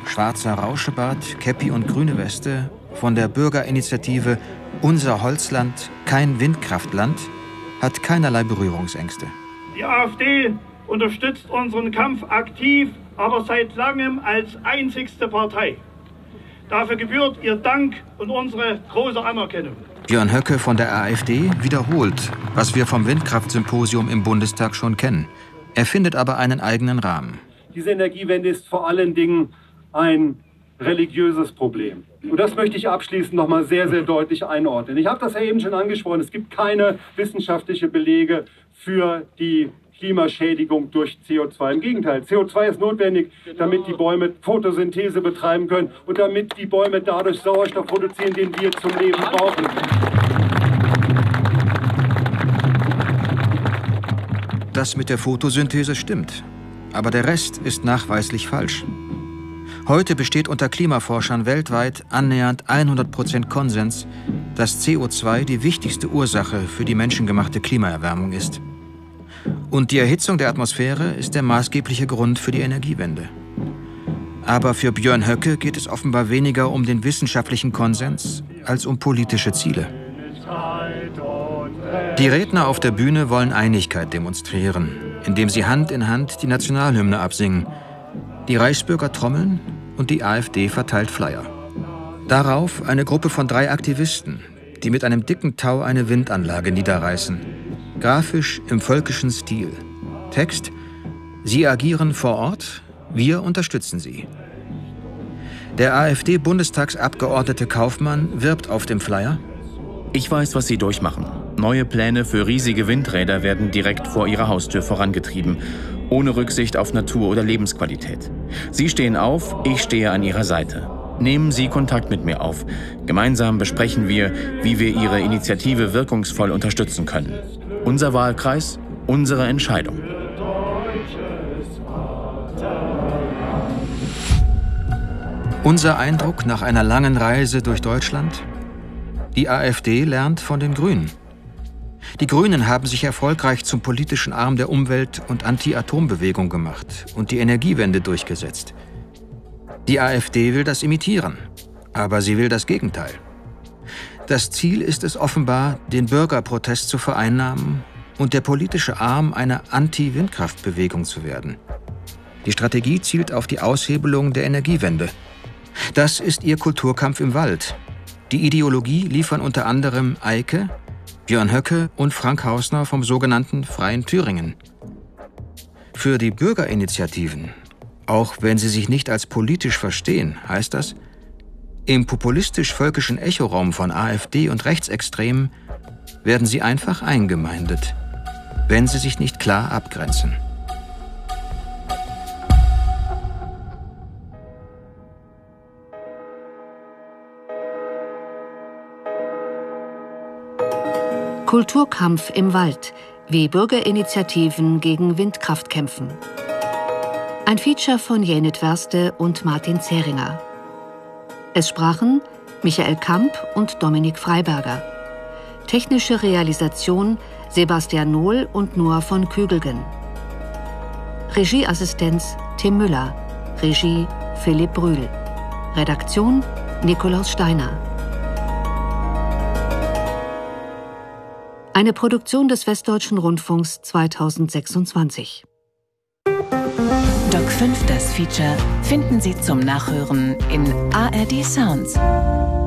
schwarzer Rauschebart, Käppi und grüne Weste, von der Bürgerinitiative Unser Holzland, kein Windkraftland, hat keinerlei Berührungsängste. Die AfD unterstützt unseren Kampf aktiv, aber seit langem als einzigste Partei. Dafür gebührt ihr Dank und unsere große Anerkennung. Björn Höcke von der AfD wiederholt, was wir vom Windkraftsymposium im Bundestag schon kennen. Er findet aber einen eigenen Rahmen. Diese Energiewende ist vor allen Dingen ein religiöses Problem. Und das möchte ich abschließend noch mal sehr, sehr deutlich einordnen. Ich habe das ja eben schon angesprochen. Es gibt keine wissenschaftlichen Belege für die Klimaschädigung durch CO2. Im Gegenteil, CO2 ist notwendig, damit die Bäume Photosynthese betreiben können und damit die Bäume dadurch Sauerstoff produzieren, den wir zum Leben brauchen. Das mit der Photosynthese stimmt, aber der Rest ist nachweislich falsch. Heute besteht unter Klimaforschern weltweit annähernd 100% Konsens, dass CO2 die wichtigste Ursache für die menschengemachte Klimaerwärmung ist. Und die Erhitzung der Atmosphäre ist der maßgebliche Grund für die Energiewende. Aber für Björn Höcke geht es offenbar weniger um den wissenschaftlichen Konsens als um politische Ziele. Die Redner auf der Bühne wollen Einigkeit demonstrieren, indem sie Hand in Hand die Nationalhymne absingen. Die Reichsbürger trommeln und die AfD verteilt Flyer. Darauf eine Gruppe von 3 Aktivisten, die mit einem dicken Tau eine Windanlage niederreißen. Grafisch im völkischen Stil. Text: Sie agieren vor Ort, wir unterstützen Sie. Der AfD-Bundestagsabgeordnete Kaufmann wirbt auf dem Flyer: Ich weiß, was Sie durchmachen. Neue Pläne für riesige Windräder werden direkt vor Ihrer Haustür vorangetrieben, ohne Rücksicht auf Natur oder Lebensqualität. Sie stehen auf, ich stehe an Ihrer Seite. Nehmen Sie Kontakt mit mir auf. Gemeinsam besprechen wir, wie wir Ihre Initiative wirkungsvoll unterstützen können. Unser Wahlkreis, unsere Entscheidung. Unser Eindruck nach einer langen Reise durch Deutschland? Die AfD lernt von den Grünen. Die Grünen haben sich erfolgreich zum politischen Arm der Umwelt- und Anti-Atom-Bewegung gemacht und die Energiewende durchgesetzt. Die AfD will das imitieren, aber sie will das Gegenteil. Das Ziel ist es offenbar, den Bürgerprotest zu vereinnahmen und der politische Arm einer Anti-Windkraftbewegung zu werden. Die Strategie zielt auf die Aushebelung der Energiewende. Das ist ihr Kulturkampf im Wald. Die Ideologie liefern unter anderem Eike, Björn Höcke und Frank Hausner vom sogenannten Freien Thüringen. Für die Bürgerinitiativen, auch wenn sie sich nicht als politisch verstehen, heißt das, im populistisch-völkischen Echoraum von AfD und Rechtsextremen werden sie einfach eingemeindet, wenn sie sich nicht klar abgrenzen. Kulturkampf im Wald, wie Bürgerinitiativen gegen Windkraft kämpfen. Ein Feature von Jenit Werste und Martin Zeringer. Es sprachen Michael Kamp und Dominik Freiberger. Technische Realisation Sebastian Nohl und Noah von Kügelgen. Regieassistenz Tim Müller. Regie Philipp Brühl. Redaktion Nikolaus Steiner. Eine Produktion des Westdeutschen Rundfunks 2026. Doc 5, das Feature, finden Sie zum Nachhören in ARD Sounds.